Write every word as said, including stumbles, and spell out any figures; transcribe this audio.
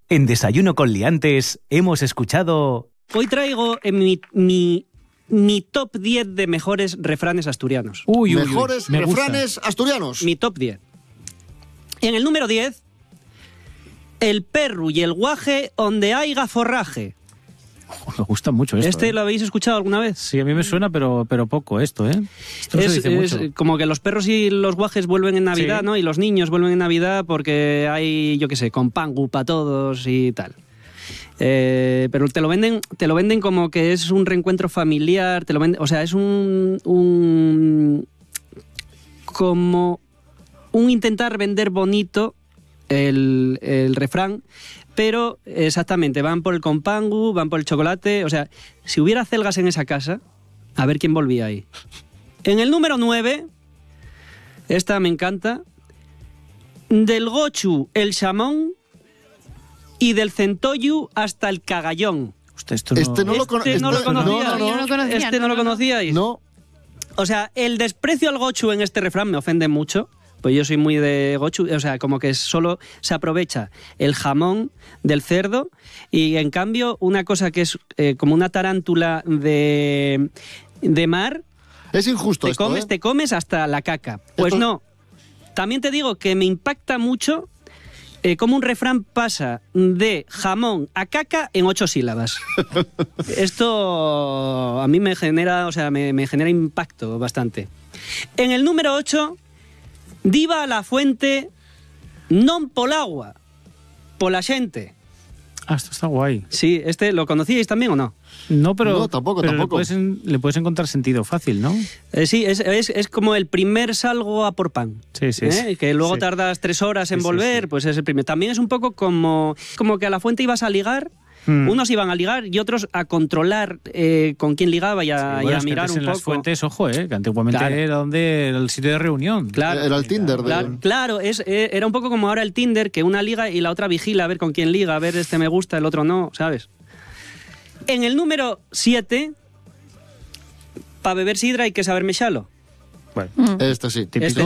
En Desayuno con Liantes hemos escuchado... Hoy traigo en mi, mi, mi top diez de mejores refranes asturianos. Uy, uy, Mejores uy, me refranes gusta. asturianos. Mi top diez. En el número diez, el perru y el guaje onde haiga forraje. Me gusta mucho esto. ¿Este ¿eh? lo habéis escuchado alguna vez? Sí, a mí me suena, pero, pero poco esto, ¿eh? Esto no Es, se dice es mucho. como que los perros y los guajes vuelven en Navidad, Sí. ¿no? Y los niños vuelven en Navidad porque hay, yo qué sé, compangu para todos y tal. Eh, pero te lo venden, te lo venden como que es un reencuentro familiar, te lo venden, o sea, es un, un como un intentar vender bonito el, el refrán, pero exactamente, van por el compangu, van por el chocolate, o sea, si hubiera celgas en esa casa, a ver quién volvía ahí. En el número nueve, esta me encanta, del gochu el chamón y del centollu hasta el cagallón. Usted, esto no... Este no lo, cono- Este no lo este- conocía. no, no, Yo no no. lo conocía. Este no lo conocíais. No. O sea, el desprecio al gochu en este refrán me ofende mucho, pues yo soy muy de gochu, o sea, como que solo se aprovecha el jamón del cerdo y en cambio una cosa que es eh, como una tarántula de, de mar, Es injusto te esto, comes, ¿eh? te comes hasta la caca. Pues Esto- no. También te digo que me impacta mucho eh, cómo un refrán pasa de jamón a caca en ocho sílabas. Esto a mí me genera, o sea, me, me genera impacto bastante. En el número ocho, diva a la fuente non pol agua, pola xente. Ah, esto está guay. Sí, este, ¿lo conocíais también o no? No, pero, No, tampoco, pero tampoco. Le, puedes en- le puedes encontrar sentido fácil, ¿no? Eh, sí, es, es, es como el primer salgo a por pan. Sí, sí. ¿eh? sí. Que luego Sí. tardas tres horas en Sí, sí, volver, sí. pues es el primero. También es un poco como, como que a la fuente ibas a ligar, Mm. unos iban a ligar y otros a controlar eh, con quién ligaba y a, Sí, y bueno, a es que mirar antes un en poco. las fuentes, ojo, ¿eh? Que antiguamente Claro. era donde era el sitio de reunión. Claro. Era el Tinder. De... Claro, claro, es, eh, era un poco como ahora el Tinder, que una liga y la otra vigila a ver con quién liga, a ver este me gusta, el otro no, ¿sabes? En el número siete, para beber sidra hay que saber mechalo. Bueno, Este sí. típico, Este